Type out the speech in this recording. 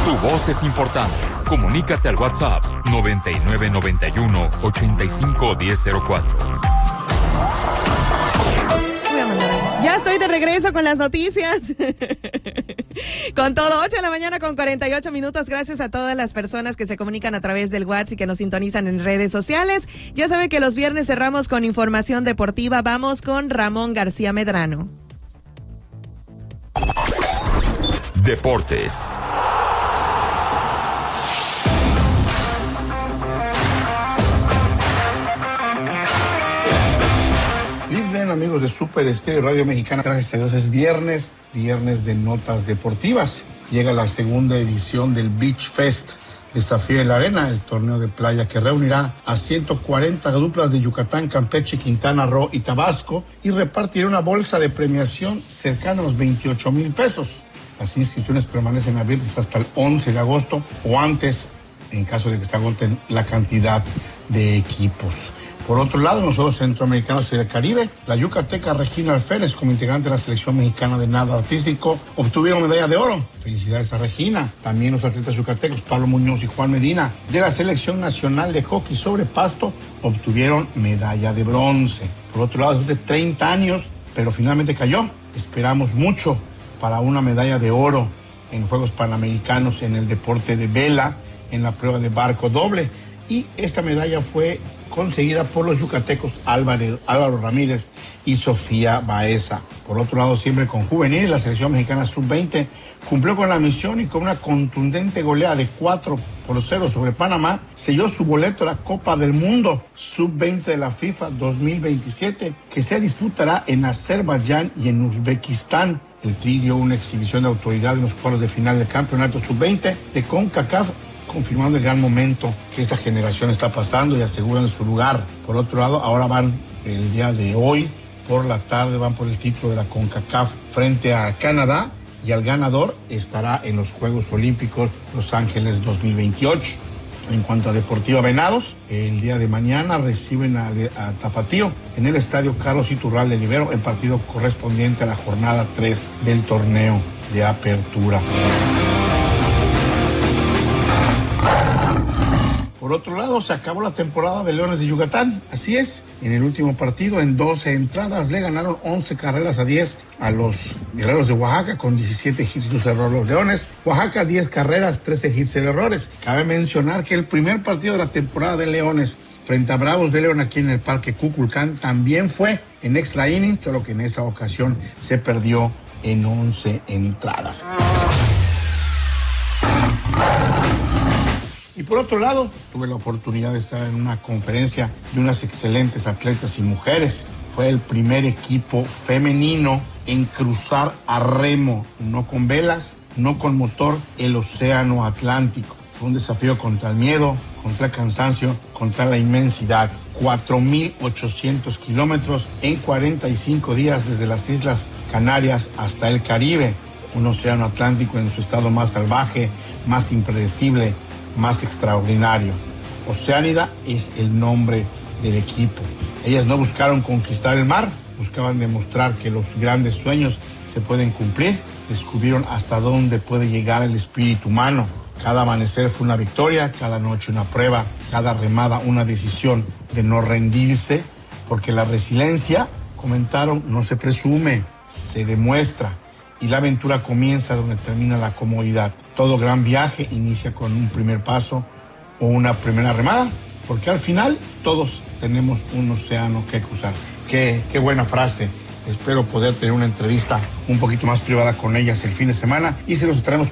Tu voz es importante. Comunícate al WhatsApp 9991-851004. Ya estoy de regreso con las noticias. Con todo, 8 de la mañana con 48 minutos. Gracias a todas las personas que se comunican a través del WhatsApp y que nos sintonizan en redes sociales. Ya saben que los viernes cerramos con información deportiva. Vamos con Ramón García Medrano. Deportes. Bien, amigos de Super Estéreo Radio Mexicana, gracias a Dios es viernes de notas deportivas. Llega la segunda edición del Beach Fest Desafío en la Arena, el torneo de playa que reunirá a 140 duplas de Yucatán, Campeche, Quintana Roo y Tabasco y repartirá una bolsa de premiación cercana a los 28,000 pesos. Las inscripciones permanecen abiertas hasta el 11 de agosto o antes, en caso de que se agoten la cantidad de equipos. Por otro lado, en los Juegos Centroamericanos y del Caribe, la yucateca Regina Alférez, como integrante de la selección mexicana de nado artístico, obtuvieron medalla de oro. Felicidades a Regina. También los atletas yucatecos Pablo Muñoz y Juan Medina, de la selección nacional de hockey sobre pasto, obtuvieron medalla de bronce. Por otro lado, después de 30 años, pero finalmente cayó. Esperamos mucho para una medalla de oro en Juegos Panamericanos en el deporte de vela, en la prueba de barco doble. Y esta medalla fue conseguida por los yucatecos Álvaro Ramírez y Sofía Baeza. Por otro lado, siempre con juvenil, la selección mexicana sub-20 cumplió con la misión y con una contundente goleada de 4-0 sobre Panamá, selló su boleto a la Copa del Mundo sub-20 de la FIFA 2027, que se disputará en Azerbaiyán y en Uzbekistán. El Tri dio una exhibición de autoridad en los cuartos de final del campeonato sub-20 de CONCACAF, confirmando el gran momento que esta generación está pasando y aseguran su lugar. Por otro lado, ahora van el día de hoy, por la tarde, van por el título de la CONCACAF frente a Canadá y el ganador estará en los Juegos Olímpicos Los Ángeles 2028. En cuanto a Deportiva Venados, el día de mañana reciben a Tapatío en el Estadio Carlos Iturralde Rivero, en partido correspondiente a la jornada 3 del torneo de apertura. Por otro lado, se acabó la temporada de Leones de Yucatán. Así es, en el último partido, en 12 entradas, le ganaron 11 carreras a 10 a los Guerreros de Oaxaca, con 17 hits y 2 errores los Leones. Oaxaca, 10 carreras, 13 hits y 0 errores. Cabe mencionar que el primer partido de la temporada de Leones frente a Bravos de León aquí en el Parque Cuculcán también fue en extra innings, solo que en esa ocasión se perdió en 11 entradas. Y por otro lado, tuve la oportunidad de estar en una conferencia de unas excelentes atletas y mujeres. Fue el primer equipo femenino en cruzar a remo, no con velas, no con motor, el océano Atlántico. Fue un desafío contra el miedo, contra el cansancio, contra la inmensidad. 4,800 kilómetros en 45 días desde las Islas Canarias hasta el Caribe. Un océano Atlántico en su estado más salvaje, más impredecible, más extraordinario. Oceánida es el nombre del equipo. Ellas no buscaron conquistar el mar, buscaban demostrar que los grandes sueños se pueden cumplir. Descubrieron hasta dónde puede llegar el espíritu humano. Cada amanecer fue una victoria, cada noche una prueba, cada remada una decisión de no rendirse, porque la resiliencia, comentaron, no se presume, se demuestra. Y la aventura comienza donde termina la comodidad. Todo gran viaje inicia con un primer paso o una primera remada, porque al final todos tenemos un océano que cruzar. Qué buena frase. Espero poder tener una entrevista un poquito más privada con ellas el fin de semana y se los estaremos